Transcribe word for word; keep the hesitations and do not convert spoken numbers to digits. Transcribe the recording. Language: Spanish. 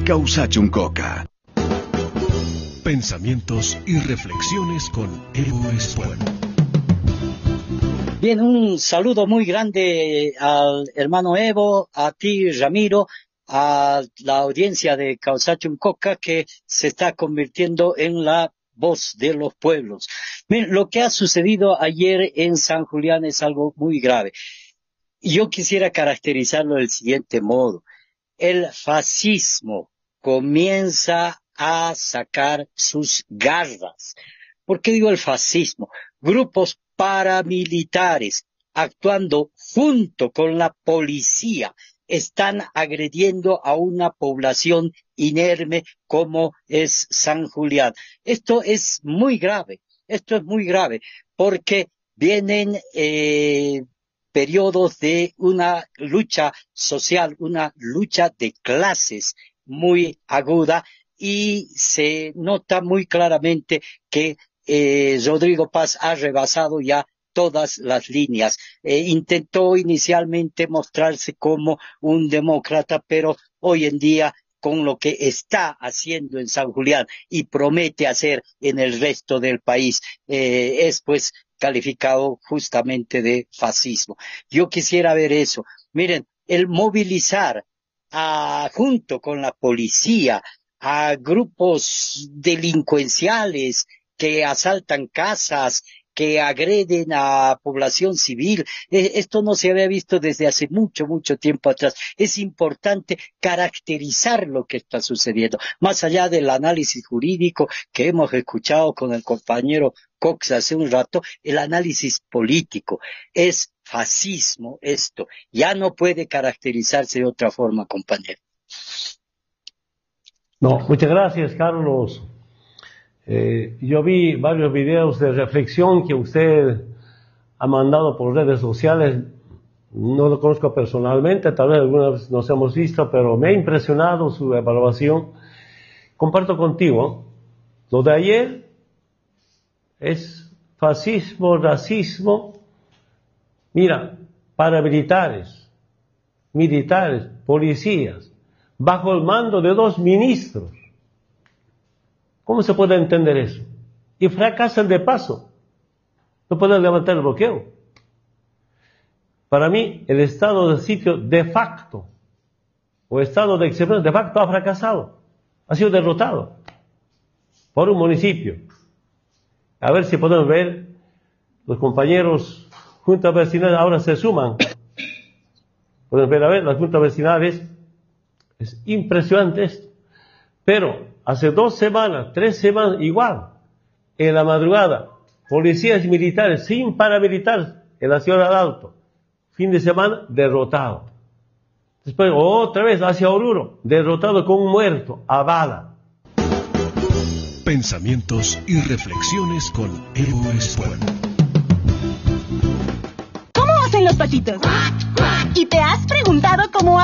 Causachuncoca. Pensamientos y reflexiones con Evo Espuelo. Bien, un saludo muy grande al hermano Evo, a ti, Ramiro, a la audiencia de Causachuncoca, que se está convirtiendo en la voz de los pueblos. Miren, lo que ha sucedido ayer en San Julián es algo muy grave. Yo quisiera caracterizarlo del siguiente modo. El fascismo comienza a sacar sus garras. ¿Por qué digo el fascismo? Grupos paramilitares actuando junto con la policía están agrediendo a una población inerme como es San Julián. Esto es muy grave, esto es muy grave, porque vienen eh, periodos de una lucha social, una lucha de clases muy aguda, y se nota muy claramente que eh, Rodrigo Paz ha rebasado ya todas las líneas. Eh, intentó inicialmente mostrarse como un demócrata, pero hoy en día, con lo que está haciendo en San Julián y promete hacer en el resto del país, eh, es pues calificado justamente de fascismo. Yo quisiera ver eso. Miren, el movilizar a, junto con la policía a grupos delincuenciales que asaltan casas, que agreden a población civil. Eh, esto no se había visto desde hace mucho, mucho tiempo atrás. Es importante caracterizar lo que está sucediendo, más allá del análisis jurídico que hemos escuchado con el compañero Cox hace un rato. El análisis político. Es fascismo esto. Ya no puede caracterizarse de otra forma, compañero. No, muchas gracias, Carlos. Eh, yo vi varios videos de reflexión que usted ha mandado por redes sociales. No lo conozco personalmente, tal vez alguna vez nos hemos visto, pero me ha impresionado su evaluación. Comparto contigo, lo de ayer es fascismo, racismo. Mira, paramilitares, militares, policías, bajo el mando de dos ministros. ¿Cómo se puede entender eso? Y fracasan de paso. No pueden levantar el bloqueo. Para mí, el estado de sitio de facto, o estado de excepción de facto, ha fracasado. Ha sido derrotado por un municipio. A ver si podemos ver, los compañeros juntas vecinales ahora se suman. Pueden ver, a ver, las juntas vecinales. Es impresionante esto. Pero hace dos semanas, tres semanas, igual, en la madrugada, policías militares sin paramilitares en la ciudad de Alto. Fin de semana, derrotado. Después, otra vez hacia Oruro, derrotado con un muerto, a bala. Pensamientos y reflexiones con Evo Espuelo. ¿Cómo hacen los patitos? ¿Y te has preguntado cómo